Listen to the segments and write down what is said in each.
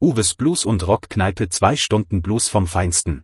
Uwes Blues und Rockkneipe, 2 Stunden Blues vom Feinsten.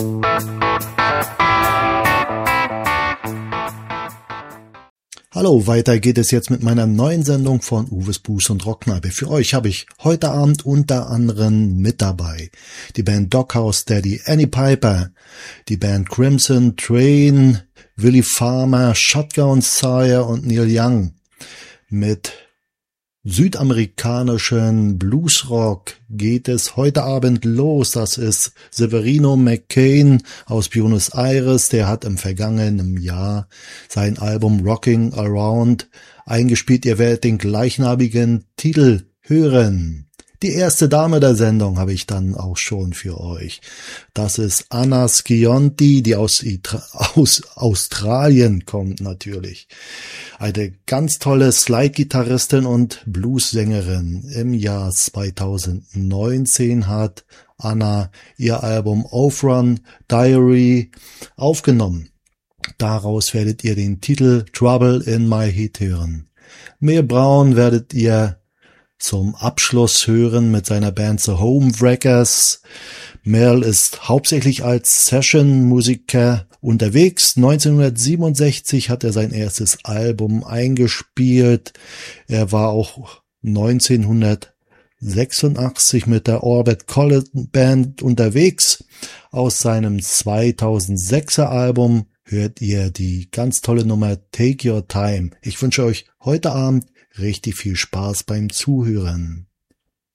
Hallo, weiter geht es jetzt mit meiner neuen Sendung von Uwes Blues und Rockkneipe. Für euch habe ich heute Abend unter anderem mit dabei die Band Doghouse Daddy, Annie Piper, die Band Crimson Train, Willie Farmer, Shotgun Sire und Neil Young. Mit südamerikanischen Bluesrock geht es heute Abend los. Das ist Severino McCain aus Buenos Aires. Der hat im vergangenen Jahr sein Album Rocking Around eingespielt. Ihr werdet den gleichnamigen Titel hören. Die erste Dame der Sendung habe ich dann auch schon für euch. Das ist Anna Schionti, die aus Australien kommt natürlich. Eine ganz tolle Slide-Gitarristin und Blues-Sängerin. Im Jahr 2019 hat Anna ihr Album Overrun Diary aufgenommen. Daraus werdet ihr den Titel Trouble in My Head hören. Mel Brown werdet ihr zum Abschluss hören mit seiner Band The Homewreckers. Mel ist hauptsächlich als Session-Musiker unterwegs. 1967 hat er sein erstes Album eingespielt. Er war auch 1986 mit der Orbit College Band unterwegs. Aus seinem 2006er Album hört ihr die ganz tolle Nummer Take Your Time. Ich wünsche euch heute Abend richtig viel Spaß beim Zuhören.